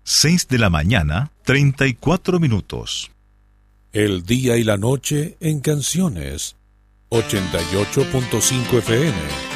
6:34. El día y la noche en canciones. 88.5 FM.